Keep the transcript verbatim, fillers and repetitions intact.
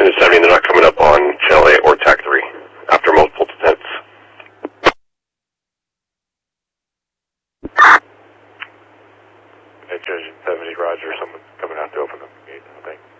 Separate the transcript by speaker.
Speaker 1: Engine seventy, they're not coming up on channel eight or T A C three after multiple descents.
Speaker 2: Engine seventy, roger. Someone's coming out to open the gate, I think.